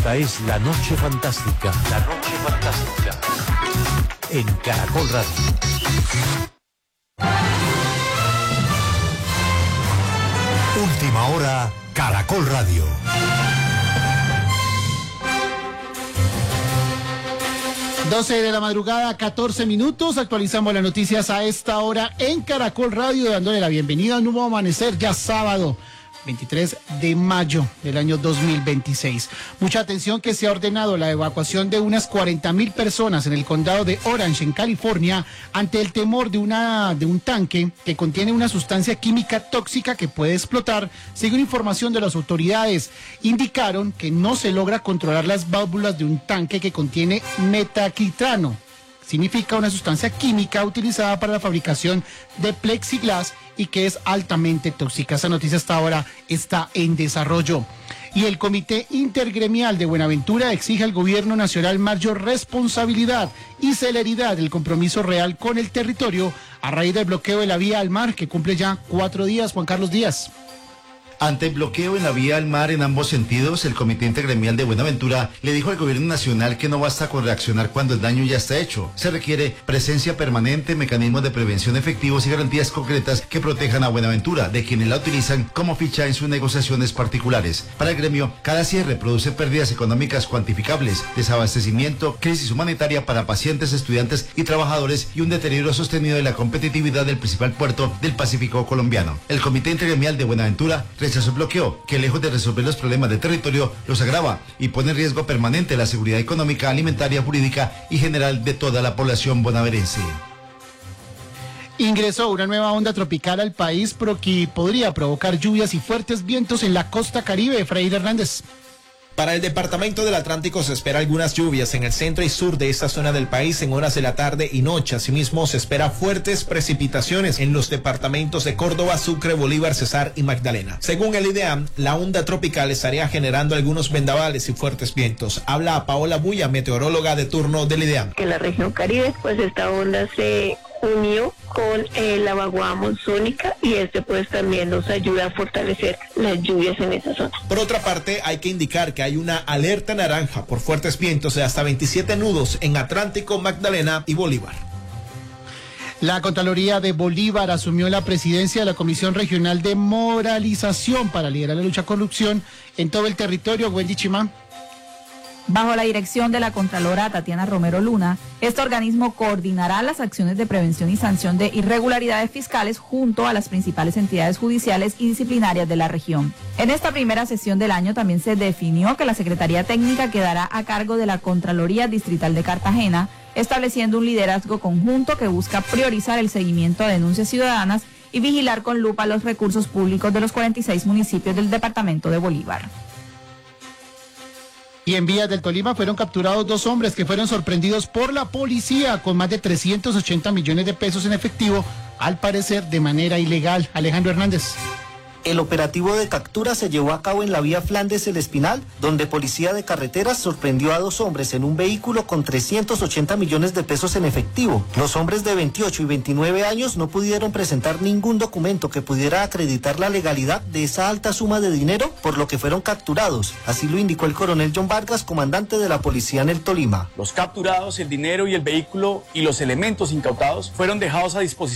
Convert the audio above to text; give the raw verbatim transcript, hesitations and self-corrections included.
Esta es La Noche Fantástica. La Noche Fantástica. En Caracol Radio. Última hora, Caracol Radio. doce de la madrugada, catorce minutos. Actualizamos las noticias a esta hora en Caracol Radio, dándole la bienvenida a un nuevo amanecer, ya sábado veintitrés de mayo del año dos mil veintiséis. Mucha atención, que se ha ordenado la evacuación de unas cuarenta mil personas en el condado de Orange, en California, ante el temor de, una, de un tanque que contiene una sustancia química tóxica que puede explotar. Según información de las autoridades, indicaron que no se logra controlar las válvulas de un tanque que contiene metaquitrano. Significa una sustancia química utilizada para la fabricación de plexiglas y que es altamente tóxica. Esta noticia hasta ahora está en desarrollo. Y el Comité Intergremial de Buenaventura exige al gobierno nacional mayor responsabilidad y celeridad del compromiso real con el territorio a raíz del bloqueo de la vía al mar, que cumple ya cuatro días. Juan Carlos Díaz. Ante el bloqueo en la vía al mar en ambos sentidos, el Comité Intergremial de Buenaventura le dijo al gobierno nacional que no basta con reaccionar cuando el daño ya está hecho. Se requiere presencia permanente, mecanismos de prevención efectivos y garantías concretas que protejan a Buenaventura de quienes la utilizan como ficha en sus negociaciones particulares. Para el gremio, cada cierre produce pérdidas económicas cuantificables, desabastecimiento, crisis humanitaria para pacientes, estudiantes y trabajadores y un deterioro sostenido de la competitividad del principal puerto del Pacífico colombiano. El Comité Intergremial de Buenaventura rechazó el bloqueo, que lejos de resolver los problemas de territorio, los agrava y pone en riesgo permanente la seguridad económica, alimentaria, jurídica y general de toda la población bonaerense. Ingresó una nueva onda tropical al país, pero que podría provocar lluvias y fuertes vientos en la costa caribe. Freire Hernández. Para el departamento del Atlántico se espera algunas lluvias en el centro y sur de esta zona del país en horas de la tarde y noche. Asimismo, se espera fuertes precipitaciones en los departamentos de Córdoba, Sucre, Bolívar, Cesar y Magdalena. Según el IDEAM, la onda tropical estaría generando algunos vendavales y fuertes vientos. Habla a Paola Buya, meteoróloga de turno del IDEAM. En la región Caribe, pues esta onda se unió con eh, la vaguada monzónica y este pues también nos ayuda a fortalecer las lluvias en esa zona. Por otra parte, hay que indicar que hay una alerta naranja por fuertes vientos de hasta veintisiete nudos en Atlántico, Magdalena y Bolívar. La Contraloría de Bolívar asumió la presidencia de la Comisión Regional de Moralización para liderar la lucha a corrupción en todo el territorio. Wendy Chimán. Bajo la dirección de la Contralora Tatiana Romero Luna, este organismo coordinará las acciones de prevención y sanción de irregularidades fiscales junto a las principales entidades judiciales y disciplinarias de la región. En esta primera sesión del año también se definió que la Secretaría Técnica quedará a cargo de la Contraloría Distrital de Cartagena, estableciendo un liderazgo conjunto que busca priorizar el seguimiento a denuncias ciudadanas y vigilar con lupa los recursos públicos de los cuarenta y seis municipios del departamento de Bolívar. Y en vías del Tolima fueron capturados dos hombres que fueron sorprendidos por la policía con más de trescientos ochenta millones de pesos en efectivo, al parecer de manera ilegal. Alejandro Hernández. El operativo de captura se llevó a cabo en la vía Flandes-El Espinal, donde Policía de Carreteras sorprendió a dos hombres en un vehículo con trescientos ochenta millones de pesos en efectivo. Los hombres de veintiocho y veintinueve años no pudieron presentar ningún documento que pudiera acreditar la legalidad de esa alta suma de dinero, por lo que fueron capturados. Así lo indicó el coronel John Vargas, comandante de la policía en el Tolima. Los capturados, el dinero y el vehículo y los elementos incautados fueron dejados a disposición